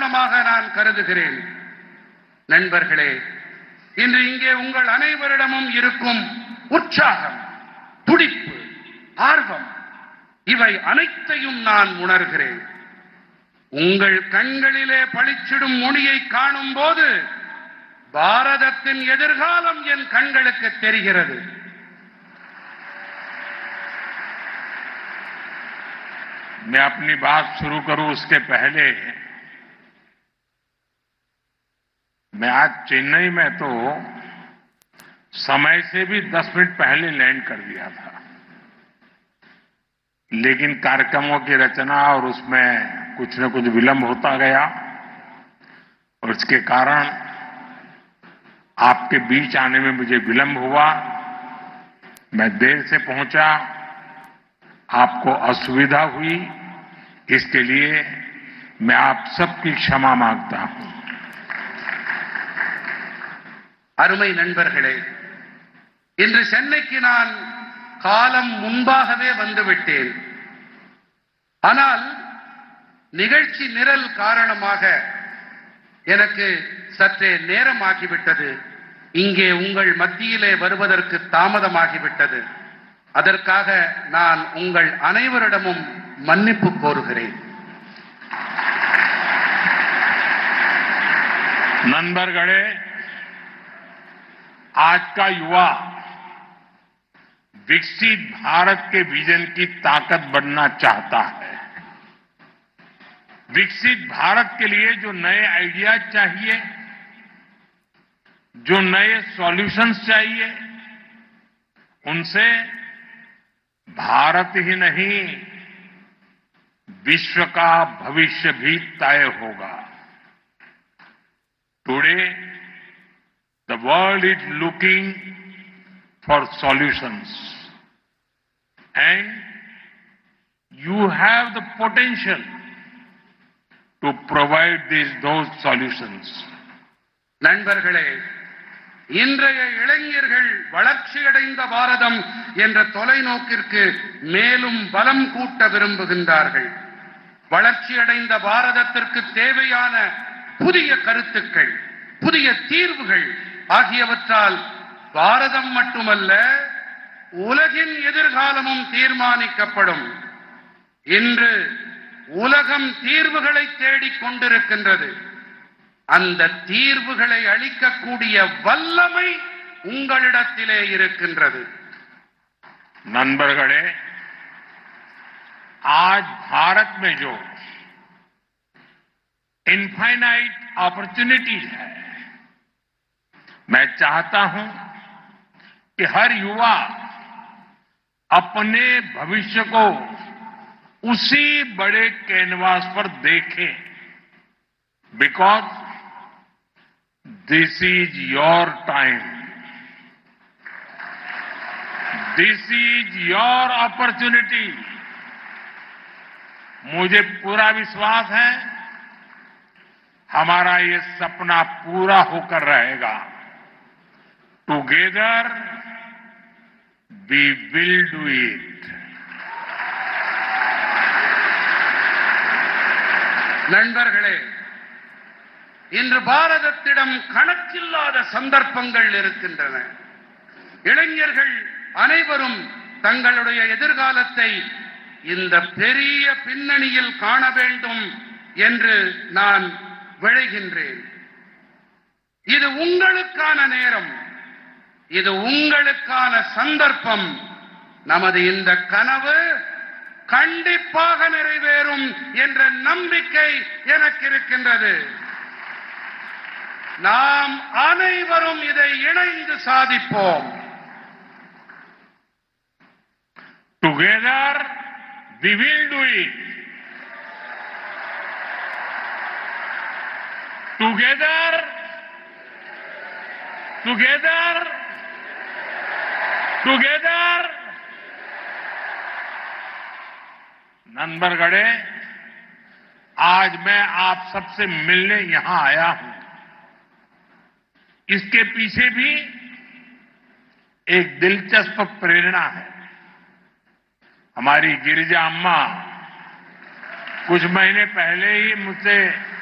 காரணமாக நான் கருதுகிறேன். நண்பர்களே, இன்று இங்கே உங்கள் அனைவரிடமும் இருக்கும் உற்சாகம், துடிப்பு, ஆர்வம் இவை அனைத்தையும் நான் உணர்கிறேன். உங்கள் கண்களிலே பளிச்சிடும் ஒளியை காணும் போது பாரதத்தின் எதிர்காலம் என் கண்களுக்கு தெரிகிறது. मैं अपनी बात शुरू करूं उसके पहले मैं आज चेन्नई में तो समय से भी 10 मिनट पहले लैंड कर दिया था, लेकिन कार्यक्रमों की रचना और उसमें कुछ न कुछ विलंब होता गया और इसके कारण आपके बीच आने में मुझे विलंब हुआ। मैं देर से पहुंचा, आपको असुविधा हुई, इसके लिए मैं आप सबकी क्षमा मांगता हूं। அருமை நண்பர்களே, இன்று சென்னைக்கு நான் காலம் முன்பாகவே வந்துவிட்டேன். ஆனால் நிகழ்ச்சி நிரல் காரணமாக எனக்கு சற்றே நேரமாகிவிட்டது. இங்கே உங்கள் மத்தியிலே வருவதற்கு தாமதமாகிவிட்டது. அதற்காக நான் உங்கள் அனைவரிடமும் மன்னிப்பு கோருகிறேன். नंबरगढ़े, आज का युवा विकसित भारत के विजन की ताकत बनना चाहता है। विकसित भारत के लिए जो नए आइडियाज चाहिए, जो नए सॉल्यूशंस चाहिए, उनसे भारत ही नहीं विश्व का भविष्य भी तय होगा। Today the world is looking for solutions and you have the potential to provide those solutions. நண்பர்களே, இன்றைய இளைஞர்கள் வளர்ச்சியடைந்த பாரதம் என்ற தொலைநோக்கிற்கு மேலும் பலம் கூட்ட விரும்புகின்றார்கள். வளர்ச்சியடைந்த பாரதத்திற்கு தேவையான புதிய கருத்துக்கள், புதிய தீர்வுகள் ஆகியவற்றால் பாரதம் மட்டுமல்ல, உலகின் எதிர்காலமும் தீர்மானிக்கப்படும். இன்று உலகம் தீர்வுகளை தேடிக் கொண்டிருக்கின்றது. அந்த தீர்வுகளை அளிக்கக்கூடிய வல்லமை உங்களிடத்திலே இருக்கின்றது. नंबरगढ़े, आज भारत में जो इनफाइनाइट अपॉर्चुनिटीज है, मैं चाहता हूं कि हर युवा अपने भविष्य को उसी बड़े कैनवास पर देखे, because this is your time, this is your opportunity. मुझे पूरा विश्वास है हमारा ये सपना पूरा होकर रहेगा. Together we will do it. நண்பர்களே, இன்று பாரதத்திடம் கணக்கில்லாத சந்தர்ப்பங்கள் இருக்கின்றன. இளைஞர்கள் அனைவரும் தங்களுடைய எதிர்காலத்தை இந்த பெரிய பின்னணியில் காண வேண்டும் என்று நான் விழைகின்றேன். இது உங்களுக்கான நேரம், இது உங்களுக்கான சந்தர்ப்பம். நமது இந்த கனவு கண்டிப்பாக நிறைவேறும் என்ற நம்பிக்கை எனக்கு இருக்கின்றது. நாம் அனைவரும் இதை இணைந்து சாதிப்போம். Together we will do it. Together, together, together. नंबरगढ़े, आज मैं आप सबसे मिलने यहां आया हूं. इसके पीछे भी एक दिलचस्प प्रेरणा है. हमारी गिरिजा अम्मा कुछ महीने पहले ही मुझसे